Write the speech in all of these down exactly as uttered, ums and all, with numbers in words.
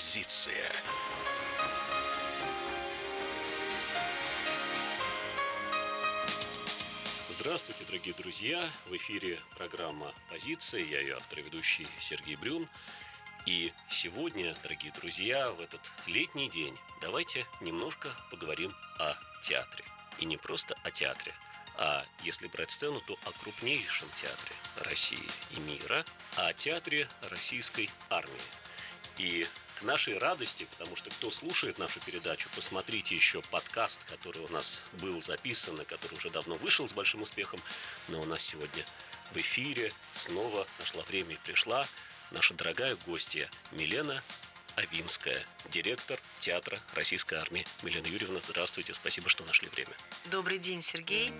Позиция. Здравствуйте, дорогие друзья! В эфире программа «Позиция». Я ее автор и ведущий Сергей Брюн. И сегодня, дорогие друзья, в этот летний день давайте немножко поговорим о театре. И не просто о театре, а если брать сцену, то о крупнейшем театре России и мира, о театре российской армии. И к нашей радости, потому что кто слушает нашу передачу, посмотрите еще подкаст, который у нас был записан, и который уже давно вышел с большим успехом, но у нас сегодня в эфире снова нашла время и пришла наша дорогая гостья Милена Авинская, директор театра российской армии. Милена Юрьевна, здравствуйте, спасибо, что нашли время. Добрый день, Сергей.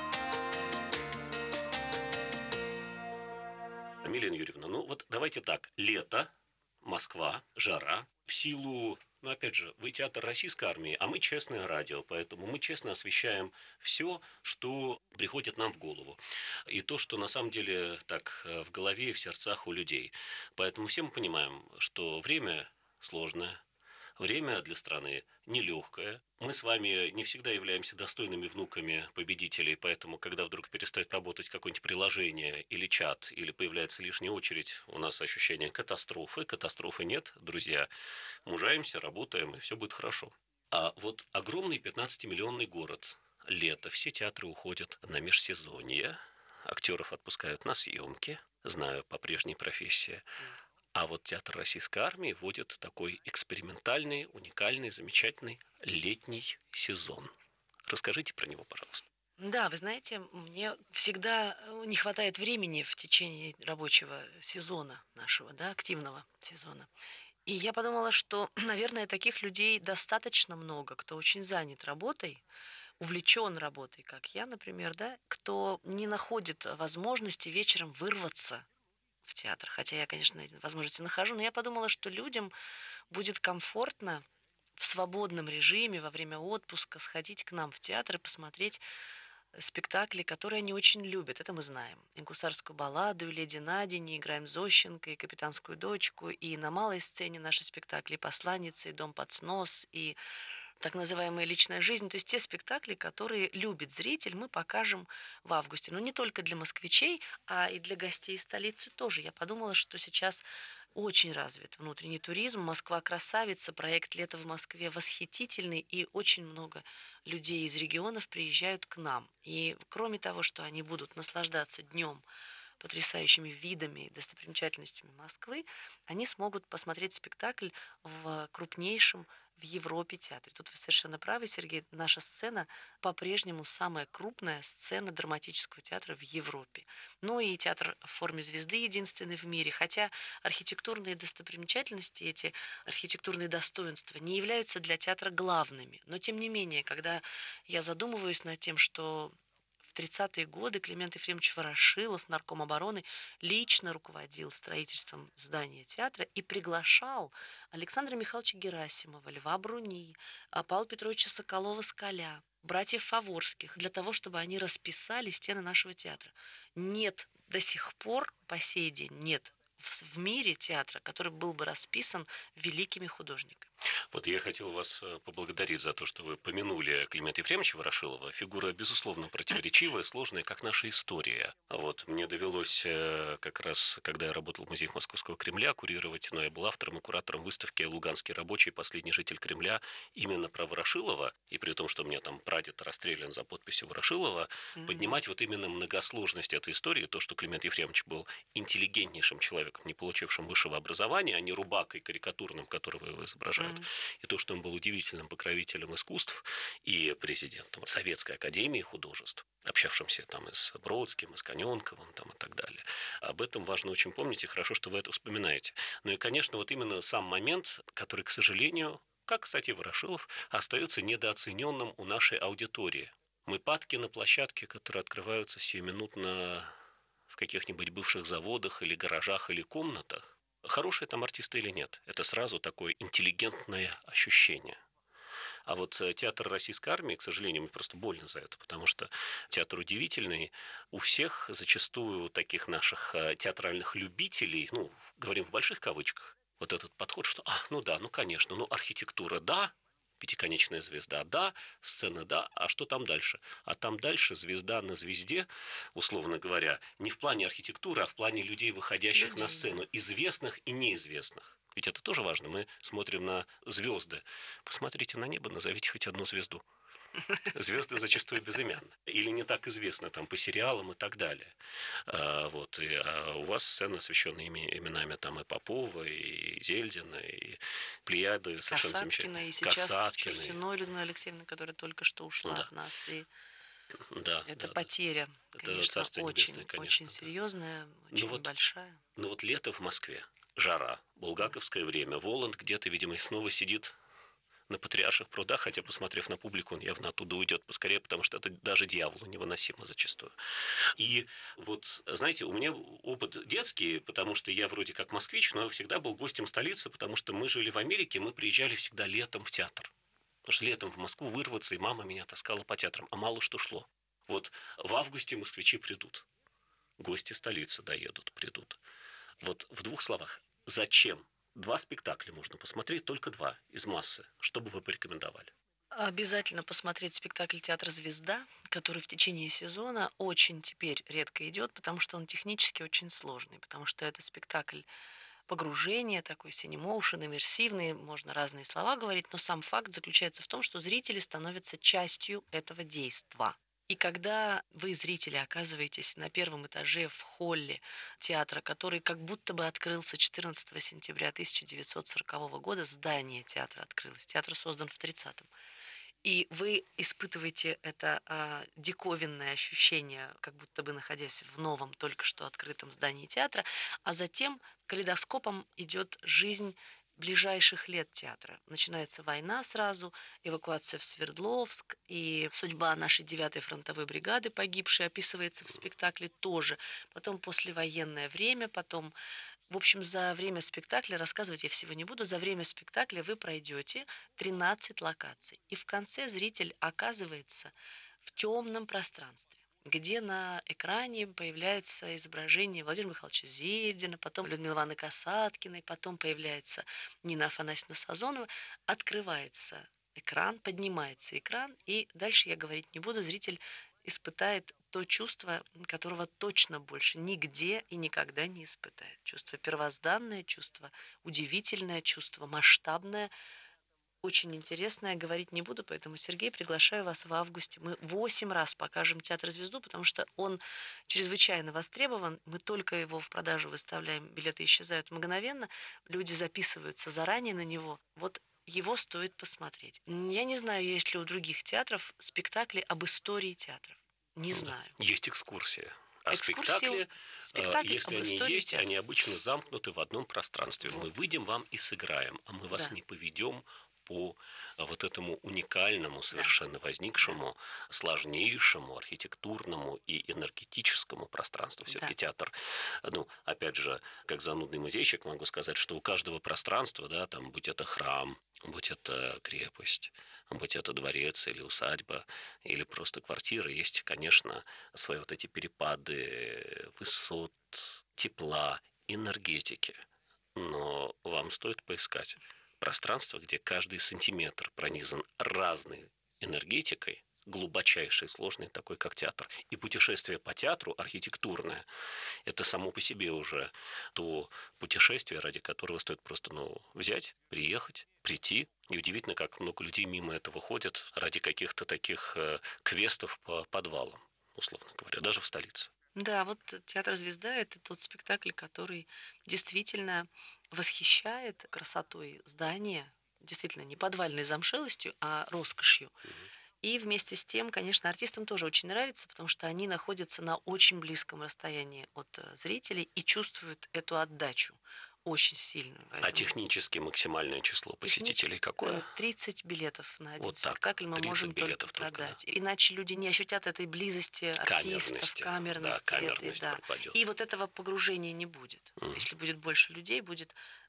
Милена Юрьевна, ну вот давайте так, лето, Москва, жара. В силу, ну опять же, вы театр российской армии, а мы честное радио, поэтому мы честно освещаем все, что приходит нам в голову. И то, что на самом деле так в голове и в сердцах у людей. Поэтому все мы понимаем, что время сложное, время для страны нелегкое. Мы с вами не всегда являемся достойными внуками победителей, поэтому, когда вдруг перестает работать какое-нибудь приложение или чат, или появляется лишняя очередь, у нас ощущение катастрофы. Катастрофы нет, друзья. Мужаемся, работаем, и все будет хорошо. А вот огромный пятнадцатимиллионный город, лето, все театры уходят на межсезонье, актеров отпускают на съемки, знаю по прежней профессии. А вот театр российской армии вводит такой экспериментальный, уникальный, замечательный летний сезон. Расскажите про него, пожалуйста. Да, вы знаете, мне всегда не хватает времени в течение рабочего сезона нашего, да, активного сезона. И я подумала, что, наверное, таких людей достаточно много, кто очень занят работой, увлечен работой, как я, например, да, кто не находит возможности вечером вырваться в театр. Хотя я, конечно, эти возможности нахожу, но я подумала, что людям будет комфортно в свободном режиме во время отпуска сходить к нам в театр и посмотреть спектакли, которые они очень любят. Это мы знаем. И «Гусарскую балладу», и «Леди Наденья», и «Играем Зощенко», и «Капитанскую дочку», и на малой сцене наши спектакли «Посланница», и «Дом под снос», и так называемая «Личная жизнь». То есть те спектакли, которые любит зритель, мы покажем в августе. Но не только для москвичей, а и для гостей столицы тоже. Я подумала, что сейчас очень развит внутренний туризм. Москва красавица, проект «Лето в Москве» восхитительный, и очень много людей из регионов приезжают к нам. И кроме того, что они будут наслаждаться днем потрясающими видами и достопримечательностями Москвы, они смогут посмотреть спектакль в крупнейшем в Европе театре. Тут вы совершенно правы, Сергей. Наша сцена по-прежнему самая крупная сцена драматического театра в Европе. Ну и театр в форме звезды единственный в мире. Хотя архитектурные достопримечательности, эти архитектурные достоинства не являются для театра главными. Но тем не менее, когда я задумываюсь над тем, что в тридцатые годы Климент Ефремович Ворошилов, нарком обороны, лично руководил строительством здания театра и приглашал Александра Михайловича Герасимова, Льва Бруни, Павла Петровича Соколова-Скаля, братьев Фаворских, для того, чтобы они расписали стены нашего театра. Нет до сих пор, по сей день, нет в мире театра, который был бы расписан великими художниками. Вот я хотел вас поблагодарить за то, что вы помянули Климента Ефремовича Ворошилова. Фигура, безусловно, противоречивая, сложная, как наша история. Вот мне довелось как раз, когда я работал в музее Московского Кремля, курировать, но я был автором и куратором выставки «Луганский рабочий. Последний житель Кремля» именно про Ворошилова. И при том, что у меня там прадед расстрелян за подписью Ворошилова, mm-hmm. поднимать вот именно многосложность этой истории, то, что Климент Ефремович был интеллигентнейшим человеком, не получившим высшего образования, а не рубакой карикатурным, которого его изображают. Mm-hmm. И то, что он был удивительным покровителем искусств и президентом Советской академии художеств, общавшимся там и с Бродским, и с Каненковым там, и так далее. Об этом важно очень помнить, и хорошо, что вы это вспоминаете. Ну и, конечно, вот именно сам момент, который, к сожалению, как, кстати, Ворошилов, остается недооцененным у нашей аудитории. Мы падки на площадке, которые открываются сиюминутно в каких-нибудь бывших заводах или гаражах или комнатах. Хорошие там артисты или нет, это сразу такое интеллигентное ощущение. А вот театр российской армии, к сожалению, мне просто больно за это, потому что театр удивительный. У всех зачастую таких наших театральных любителей, ну, говорим в больших кавычках, Вот этот подход, что, а, ну да, ну конечно, ну архитектура, да, пятиконечная звезда, да, сцена, да, а что там дальше? А там дальше звезда на звезде, условно говоря, не в плане архитектуры, а в плане людей, выходящих Людей, на сцену, да. известных и неизвестных. Ведь это тоже важно. Мы смотрим на звезды. Посмотрите на небо, назовите хоть одну звезду. Звезды зачастую безымянны. Или не так известны там по сериалам и так далее. А, вот, и, а у вас сцена, освещенная ими, именами там и Попова, и Зельдина, и Плеяды, совершенно замечательно. Касаткина, и сейчас Касаткина. Чурсиной Людмила Алексеевна, которая только что ушла Ну да. от нас. И Да, это да, да. потеря, Это конечно, Царство очень, Небесное, конечно, очень да. серьезная, Ну очень вот, большая. ну вот лето в Москве, жара, булгаковское время, Воланд где-то, видимо, снова сидит на Патриарших прудах, хотя, посмотрев на публику, он явно оттуда уйдет поскорее, потому что это даже дьяволу невыносимо зачастую. И вот, знаете, у меня опыт детский, потому что я вроде как москвич, но всегда был гостем столицы, потому что мы жили в Америке, мы приезжали всегда летом в театр. Потому что летом в Москву вырваться, и мама меня таскала по театрам, а мало что шло. Вот в августе москвичи придут, гости столицы доедут, придут. Вот в двух словах, зачем? Два спектакля можно посмотреть, только два из массы. Что бы вы порекомендовали? Обязательно посмотреть спектакль «Театр Звезда», который в течение сезона очень теперь редко идет, потому что он технически очень сложный, потому что это спектакль погружения, такой синемоушен, иммерсивный, можно разные слова говорить, но сам факт заключается в том, что зрители становятся частью этого действа. И когда вы, зрители, оказываетесь на первом этаже в холле театра, который как будто бы открылся четырнадцатого сентября тысяча девятьсот сорокового года, здание театра открылось, театр создан в тридцатом, и вы испытываете это а, диковинное ощущение, как будто бы находясь в новом, только что открытом здании театра, а затем калейдоскопом идет жизнь ближайших лет театра. Начинается война сразу, эвакуация в Свердловск, и судьба нашей девятой фронтовой бригады, погибшей, описывается в спектакле тоже. Потом послевоенное время, потом... В общем, за время спектакля, рассказывать я всего не буду, за время спектакля вы пройдете тринадцать локаций. И в конце зритель оказывается в темном пространстве, где на экране появляется изображение Владимира Михайловича Зельдина, потом Людмилы Ивановны Касаткиной, потом появляется Нина Афанасьевна Сазонова, открывается экран, поднимается экран, и дальше я говорить не буду, зритель испытает то чувство, которого точно больше нигде и никогда не испытает. Чувство первозданное, чувство удивительное, чувство масштабное, очень интересное, говорить не буду, поэтому, Сергей, приглашаю вас в августе. Мы восемь раз покажем «Театр Звезду», потому что он чрезвычайно востребован. Мы только его в продажу выставляем, билеты исчезают мгновенно, люди записываются заранее на него. Вот его стоит посмотреть. Я не знаю, есть ли у других театров спектакли об истории театров. Не знаю. Есть экскурсия. А Экскурсию, спектакли, спектакль если об они истории есть, театра. они обычно замкнуты в одном пространстве. Вот. Мы выйдем вам и сыграем, а мы вас Да. не поведем по вот этому уникальному, совершенно возникшему, сложнейшему архитектурному и энергетическому пространству. Все-таки Да. театр, ну, опять же, как занудный музейщик могу сказать, что у каждого пространства, да, там, будь это храм, будь это крепость, будь это дворец или усадьба, или просто квартира, есть, конечно, свои вот эти перепады высот, тепла, энергетики. Но вам стоит поискать пространство, где каждый сантиметр пронизан разной энергетикой, глубочайшей, сложной, такой как театр. И путешествие по театру архитектурное, это само по себе уже то путешествие, ради которого стоит просто, ну, взять, приехать, прийти. И удивительно, как много людей мимо этого ходят ради каких-то таких э, квестов по подвалам, условно говоря, даже в столице. Да, вот «Театр Звезда» — это тот спектакль, который действительно восхищает красотой здания, действительно не подвальной замшелостью, а роскошью. И вместе с тем, конечно, артистам тоже очень нравится, потому что они находятся на очень близком расстоянии от зрителей и чувствуют эту отдачу очень сильную. А технически максимальное число посетителей какое? тридцать билетов на один Вот так, спектакль мы можем только продать. Только, да. Иначе люди не ощутят этой близости артистов, камерности, камерности, да, камерность этой, да. И вот этого погружения не будет. Mm. Если будет больше людей, будет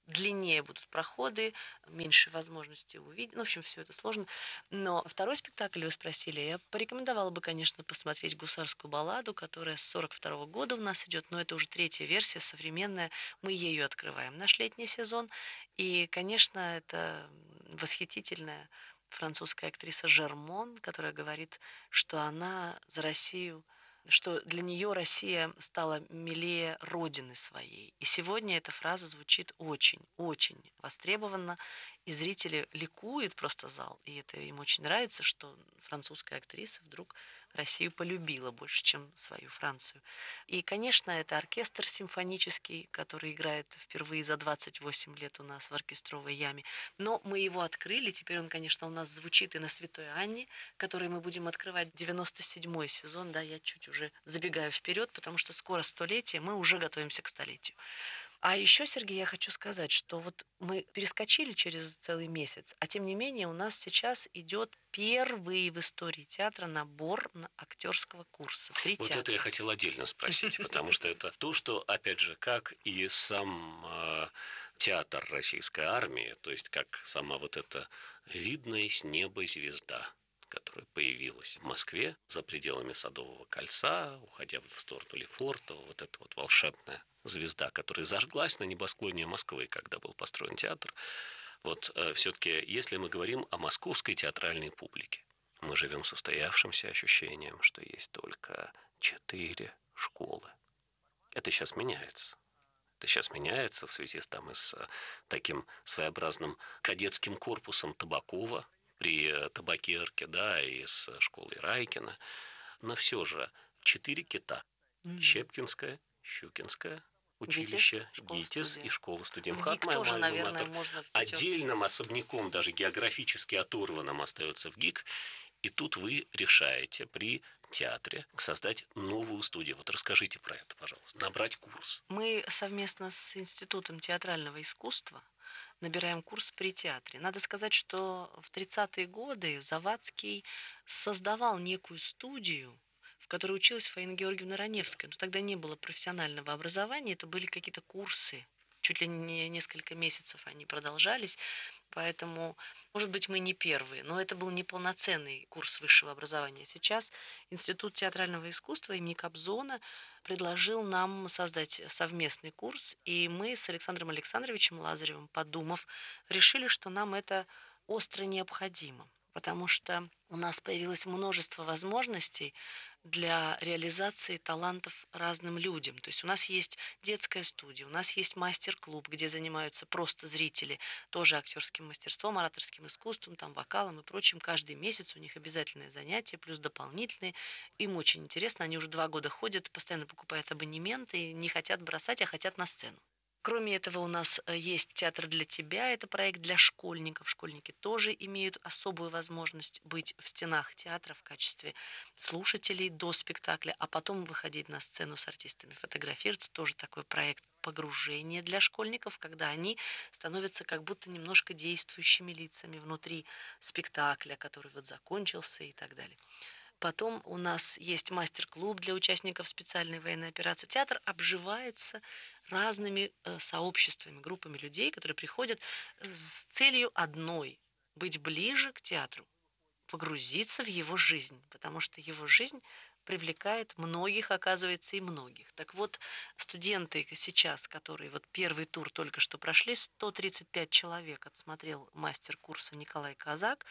длиннее будут проходы, меньше возможности увидеть. Ну, в общем, все это сложно. Но второй спектакль вы спросили, я порекомендовала бы, конечно, посмотреть «Гусарскую балладу», которая с сорок второго года у нас идет, но это уже третья версия, современная. Мы ею открываем наш летний сезон. И, конечно, это восхитительная французская актриса Жермон, которая говорит, что она за Россию, что для нее Россия стала милее родины своей. И сегодня эта фраза звучит очень, очень востребованно, и зрители ликуют просто зал, и это им очень нравится, что французская актриса вдруг Россию полюбила больше, чем свою Францию. И, конечно, это оркестр симфонический, который играет впервые за двадцать восемь лет у нас в оркестровой яме. Но мы его открыли, теперь он, конечно, у нас звучит и на Святой Анне, который мы будем открывать девяносто седьмой сезон, да, я чуть уже забегаю вперед, потому что скоро столетие, мы уже готовимся к столетию. А еще, Сергей, я хочу сказать, что вот мы перескочили через целый месяц, а тем не менее у нас сейчас идет первый в истории театра набор на актерского курса при Вот это я театре. хотел отдельно спросить, потому что это то, что, опять же, как и сам э, театр российской армии, то есть как сама вот эта видная с неба звезда, которая появилась в Москве за пределами Садового кольца, уходя в сторону Лефортово, вот эта вот волшебная звезда, которая зажглась на небосклоне Москвы, когда был построен театр. Вот э, все-таки, если мы говорим о московской театральной публике, мы живем с устоявшимся ощущением, что есть только четыре школы. Это сейчас меняется. Это сейчас меняется в связи с, там, и с таким своеобразным кадетским корпусом Табакова при табакерке, да, и с школой Райкина. Но все же четыре кита. Мгм. Щепкинское, Щукинское, училище, ГИТИС, школа ГИТИС студия. и школа студия В МХАТ. ГИК Моя тоже, альма наверное, матер. можно в пятерку. Отдельным особняком, даже географически оторванным, остается в ГИК. И тут вы решаете при театре создать новую студию. Вот расскажите про это, пожалуйста. Набрать курс. Мы совместно с Институтом театрального искусства набираем курс при театре. Надо сказать, что в тридцатые годы Завадский создавал некую студию, в которой училась Фаина Георгиевна Раневская. Но тогда не было профессионального образования, это были какие-то курсы. Чуть ли не несколько месяцев они продолжались, поэтому, может быть, мы не первые, но это был неполноценный курс высшего образования. Сейчас Институт театрального искусства имени Кобзона предложил нам создать совместный курс, и мы с Александром Александровичем Лазаревым, подумав, решили, что нам это остро необходимо, потому что у нас появилось множество возможностей для реализации талантов разным людям. То есть у нас есть детская студия, у нас есть мастер-клуб, где занимаются просто зрители, тоже актерским мастерством, ораторским искусством, там, вокалом и прочим. Каждый месяц у них обязательное занятие, плюс дополнительные. Им очень интересно, они уже два года ходят, постоянно покупают абонементы и не хотят бросать, а хотят на сцену. Кроме этого, у нас есть «Театр для тебя», это проект для школьников. Школьники тоже имеют особую возможность быть в стенах театра в качестве слушателей до спектакля, а потом выходить на сцену с артистами, фотографироваться. Тоже такой проект погружения для школьников, когда они становятся как будто немножко действующими лицами внутри спектакля, который вот закончился и так далее. Потом у нас есть мастер-клуб для участников специальной военной операции. Театр обживается разными э, сообществами, группами людей, которые приходят с целью одной – быть ближе к театру, погрузиться в его жизнь, потому что его жизнь привлекает многих, оказывается, и многих. Так вот, студенты сейчас, которые вот первый тур только что прошли, сто тридцать пять человек отсмотрел мастер курса Николай Казак.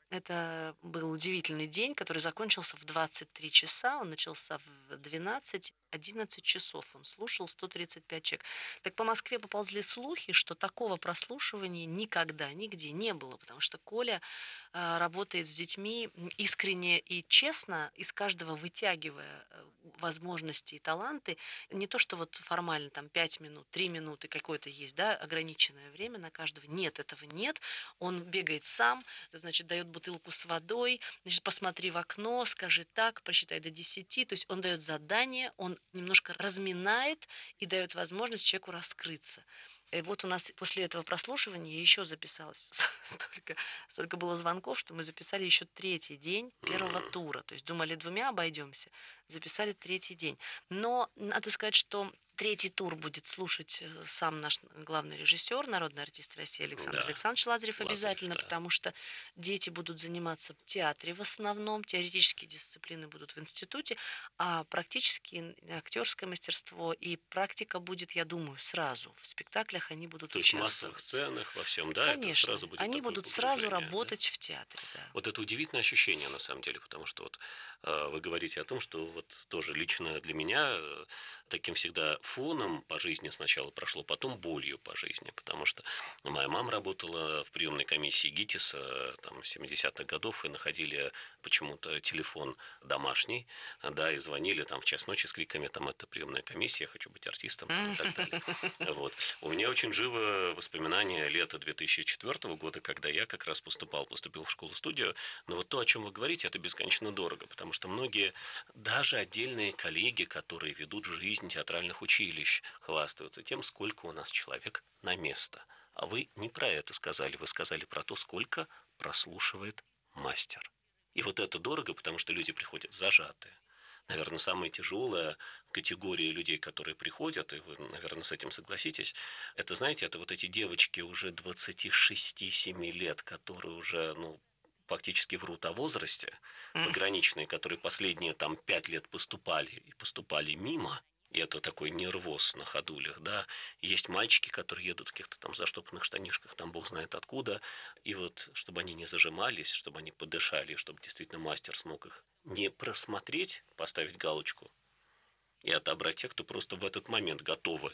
Это был удивительный день, который закончился в двадцать три часа, он начался в двенадцать одиннадцать часов, он слушал сто тридцать пять человек. Так по Москве поползли слухи, что такого прослушивания никогда, нигде не было, потому что Коля э, работает с детьми искренне и честно, из каждого вытягивая э, возможности и таланты, не то, что вот формально там пять минут, три минуты какое-то есть, да, ограниченное время на каждого. Нет, этого нет. Он бегает сам, значит, дает бутылку с водой, значит, посмотри в окно, скажи так, просчитай до десяти. То есть он дает задание, он немножко разминает и дает возможность человеку раскрыться. И вот у нас после этого прослушивания я еще записалась. Столько, столько было звонков, что мы записали еще третий день первого тура. То есть думали, двумя обойдемся, записали третий день. Но надо сказать, что Третий тур будет слушать э, сам наш главный режиссер, народный артист России Александр Да, Александрович Лазарев Лазарев, обязательно, да. потому что дети будут заниматься в театре в основном, теоретические дисциплины будут в институте, а практически актерское мастерство и практика будет, я думаю, сразу. В спектаклях они будут То есть в массовых участвовать. сценах, во всем, да, это Конечно, сразу будет они такое будут сразу погружение, да? работать в театре, да. Вот это удивительное ощущение, на самом деле, потому что вот э, вы говорите о том, что вот тоже лично для меня э, таким всегда фоном по жизни сначала прошло, потом болью по жизни, потому что моя мама работала в приемной комиссии ГИТИСа э, там семидесятых годов и находили почему-то телефон домашний, да, и звонили там в час ночи с криками, там, это приемная комиссия, я хочу быть артистом и так далее. Вот. У меня очень живо воспоминания лета две тысячи четвёртого года, когда я как раз поступал, поступил в школу-студию. Но вот то, о чем вы говорите, это бесконечно дорого, потому что многие, даже отдельные коллеги, которые ведут жизнь театральных училищ, хвастаются тем, сколько у нас человек на место. А вы не про это сказали, вы сказали про то, сколько прослушивает мастер. И вот это дорого, потому что люди приходят зажатые. Наверное, самая тяжелая категория людей, которые приходят, и вы, наверное, с этим согласитесь, это, знаете, это вот эти девочки уже двадцати шести семи лет, которые уже, ну, фактически врут о возрасте, пограничные, которые последние там пять лет поступали и поступали мимо, и это такой нервоз на ходулях, да. Есть мальчики, которые едут в каких-то там заштопанных штанишках, там бог знает откуда, и вот, чтобы они не зажимались, чтобы они подышали, чтобы действительно мастер смог их не просмотреть, поставить галочку и отобрать тех, кто просто в этот момент готовы.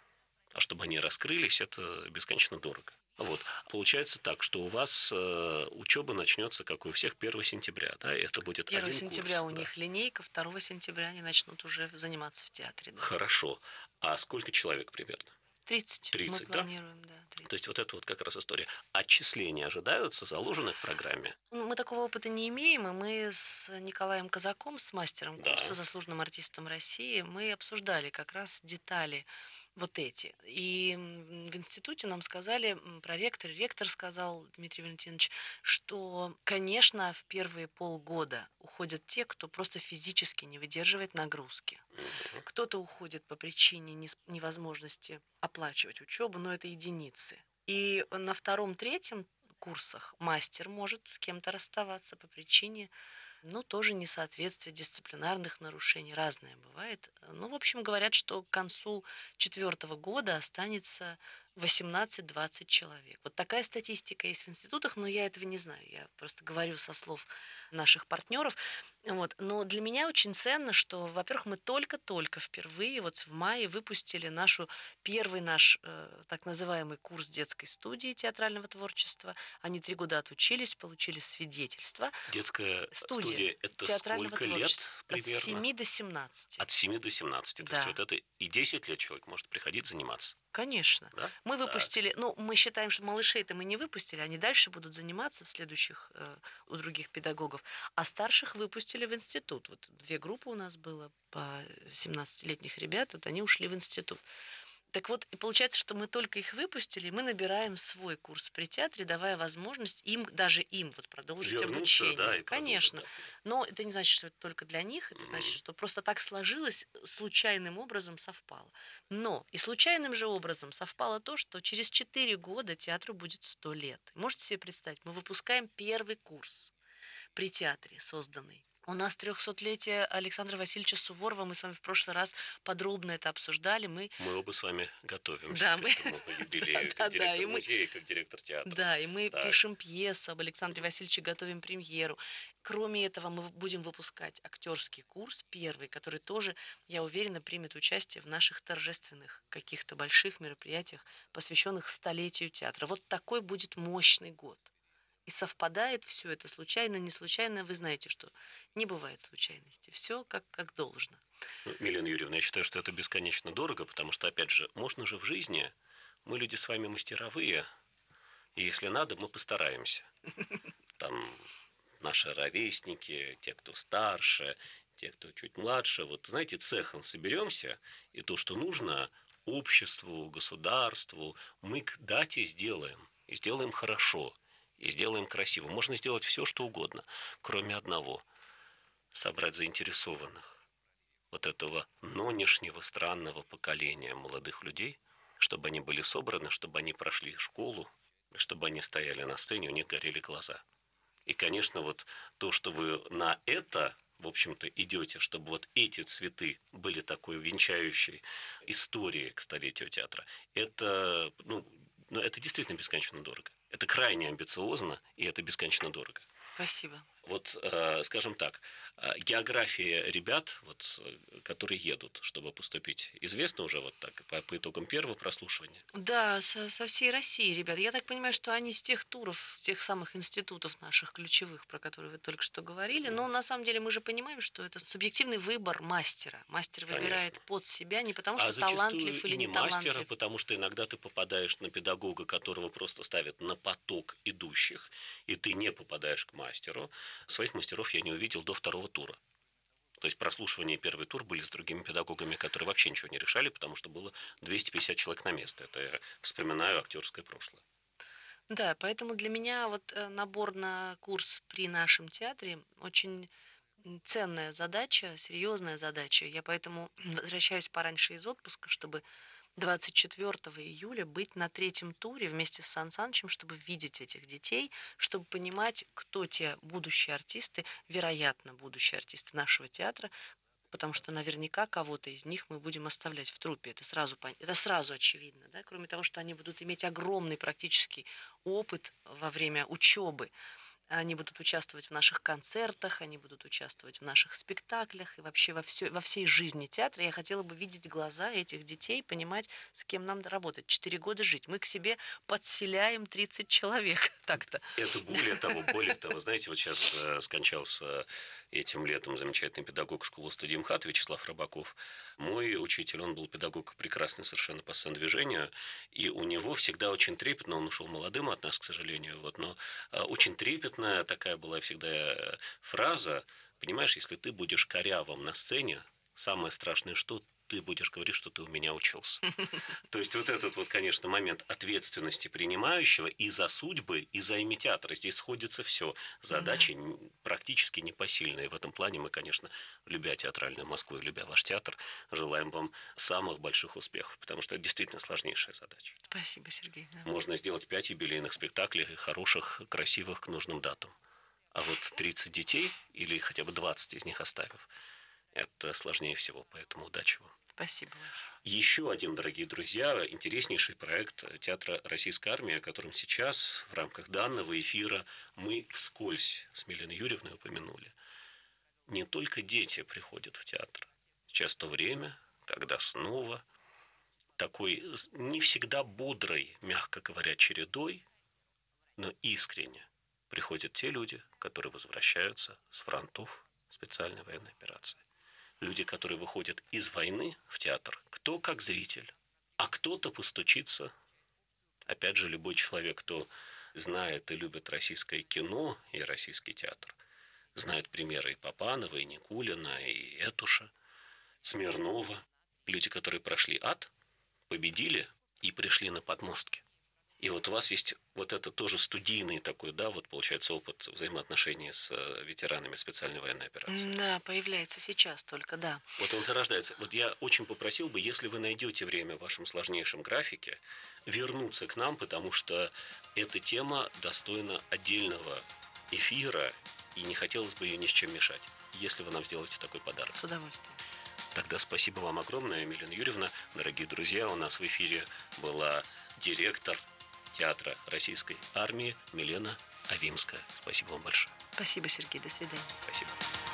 А чтобы они раскрылись, это бесконечно дорого. Вот. Получается так, что у вас э, учеба начнется, как и у всех, первого сентября, да, и это будет первого один сентября курс, у да. них линейка, второго сентября они начнут уже заниматься в театре. Да. Хорошо. А сколько человек примерно? тридцать. тридцать, Мы да? планируем, да. тридцать. То есть вот это вот как раз история. Отчисления ожидаются, заложены в программе? Ну, мы такого опыта не имеем, и мы с Николаем Казаком, с мастером Да. курса, заслуженным артистом России, мы обсуждали как раз детали вот эти. И м, в институте нам сказали, м, проректор, ректор сказал, Дмитрий Валентинович, что, конечно, в первые полгода уходят те, кто просто физически не выдерживает нагрузки. Мгм. Кто-то уходит по причине нес- невозможности оплачивать учебу, но это единицы. И на втором-третьем курсах мастер может с кем-то расставаться по причине, ну, тоже несоответствия, дисциплинарных нарушений. Разное бывает. Ну, в общем, говорят, что к концу четвертого года останется восемнадцать-двадцать человек. Вот такая статистика есть в институтах, но я этого не знаю. Я просто говорю со слов наших партнеров. Вот. Но для меня очень ценно, что, во-первых, мы только-только впервые вот в мае выпустили нашу первый наш э, так называемый курс детской студии театрального творчества. Они три года отучились, получили свидетельство. Детская Студия студия – это театрального сколько лет творчества. От примерно? семи до семнадцати. От семи до семнадцати. То есть Да. вот это и десять лет человек может приходить заниматься. Конечно. Да? Мы Так. выпустили, ну, мы считаем, что малышей-то мы не выпустили, они дальше будут заниматься в следующих э, у других педагогов, а старших выпустили в институт. Вот две группы у нас было по семнадцатилетних ребят, вот они ушли в институт. Так вот, и получается, что мы только их выпустили, и мы набираем свой курс при театре, давая возможность им, даже им, вот продолжить Вернуться, обучение. да, и Конечно. продолжить, Но это не значит, что это только для них, это значит, Мгм. что просто так сложилось, случайным образом совпало. Но и случайным же образом совпало то, что через четыре года театру будет сто лет. Можете себе представить, мы выпускаем первый курс при театре созданный. У нас трехсотлетие Александра Васильевича Суворова. Мы с вами в прошлый раз подробно это обсуждали. Мы Мы оба с вами готовимся Да, к мы- этому юбилею, Да, как да, директор и мы- музея, как директор театра. Да, и мы Так. пишем пьесу об Александре Васильевиче, готовим премьеру. Кроме этого, мы будем выпускать актерский курс, первый, который тоже, я уверена, примет участие в наших торжественных каких-то больших мероприятиях, посвященных столетию театра. Вот такой будет мощный год. И совпадает все это случайно, не случайно. Вы знаете, что не бывает случайности. Все как, как должно. Ну, Милена Юрьевна, я считаю, что это бесконечно дорого, потому что, опять же, можно же в жизни, мы люди с вами мастеровые, и если надо, мы постараемся. Там наши ровесники, те, кто старше, те, кто чуть младше, вот, знаете, цехом соберемся, и то, что нужно обществу, государству, мы к дате сделаем, и сделаем хорошо, и сделаем красиво. Можно сделать все, что угодно, кроме одного – собрать заинтересованных. вот этого нынешнего странного поколения молодых людей, чтобы они были собраны, чтобы они прошли школу, чтобы они стояли на сцене, у них горели глаза. И, конечно, вот то, что вы на это, в общем-то, идете, чтобы вот эти цветы были такой венчающей историей к столетию театра, это, ну, ну, это действительно бесконечно дорого. Это крайне амбициозно, и это бесконечно дорого. Спасибо. Вот, э, скажем так, э, география ребят, вот, э, которые едут, чтобы поступить, известна уже вот так по, по итогам первого прослушивания? Да, со, со всей России, ребят. Я так понимаю, что они с тех туров, с тех самых институтов наших ключевых, про которые вы только что говорили. Но на самом деле мы же понимаем, что это субъективный выбор мастера. Мастер выбирает Конечно. под себя не потому, А что зачастую талантлив и или не не мастера, талантлив. потому что иногда ты попадаешь на педагога, которого просто ставят на поток идущих, и ты не попадаешь к мастеру. Своих мастеров я не увидел до второго тура. То есть прослушивание и первый тур были с другими педагогами, которые вообще ничего не решали, потому что было двести пятьдесят человек на место. Это я вспоминаю актерское прошлое. Да, поэтому для меня вот э, набор на курс при нашем театре очень м, ценная задача, серьезная задача. Я поэтому возвращаюсь пораньше из отпуска, чтобы двадцать четвёртого июля быть на третьем туре вместе с Сан Санычем, чтобы видеть этих детей, чтобы понимать, кто те будущие артисты, вероятно, будущие артисты нашего театра, потому что наверняка кого-то из них мы будем оставлять в труппе. Это сразу, пон- это сразу очевидно. Да? Кроме того, что они будут иметь огромный практический опыт во время учебы. Они будут участвовать в наших концертах, они будут участвовать в наших спектаклях и вообще во, всё, во всей жизни театра. Я хотела бы видеть глаза этих детей, понимать, с кем нам работать. Четыре года жить. Мы к себе подселяем тридцать человек. Так-то. Это более того, более того, знаете, вот сейчас э, скончался этим летом замечательный педагог школы-студии МХАТ Вячеслав Рыбаков. Мой учитель, он был педагог прекрасный совершенно по сцен-движению, и у него всегда очень трепетно, он ушел молодым от нас, к сожалению, вот, но э, очень трепетная такая была всегда э, фраза, понимаешь, если ты будешь корявым на сцене, самое страшное, что ты будешь говорить, что ты у меня учился. То есть вот этот вот, конечно, момент ответственности принимающего и за судьбы, и за имя театра. Здесь сходится все. Задачи Да. практически непосильные. В этом плане мы, конечно, любя театральную Москву и любя ваш театр, желаем вам самых больших успехов, потому что это действительно сложнейшая задача. Спасибо, Сергей. Да. Можно сделать пять юбилейных спектаклей, хороших, красивых, к нужным датам. А вот тридцать детей, или хотя бы двадцать из них оставив, это сложнее всего, поэтому удачи вам. Спасибо. Еще один, дорогие друзья, интереснейший проект Театра Российской Армии, о котором сейчас в рамках данного эфира мы вскользь с Миленой Юрьевной упомянули. Не только дети приходят в театр. Сейчас то время, когда снова такой не всегда бодрой, мягко говоря, чередой, но искренне приходят те люди, которые возвращаются с фронтов специальной военной операции. Люди, которые выходят из войны в театр, кто как зритель, а кто-то постучится. Опять же, любой человек, кто знает и любит российское кино и российский театр, знает примеры и Папанова, и Никулина, и Этуша, Смирнова. Люди, которые прошли ад, победили и пришли на подмостки. И вот у вас есть вот это тоже студийный такой, да, вот получается опыт взаимоотношений с ветеранами специальной военной операции. Да, появляется сейчас только, да. Вот он зарождается. Вот я очень попросил бы, если вы найдете время в вашем сложнейшем графике, вернуться к нам, потому что эта тема достойна отдельного эфира, и не хотелось бы ее ни с чем мешать, если вы нам сделаете такой подарок. С удовольствием. Тогда спасибо вам огромное, Милена Юрьевна. Дорогие друзья, у нас в эфире была директор Театра Российской Армии Милена Авимская. Спасибо вам большое. Спасибо, Сергей. До свидания. Спасибо.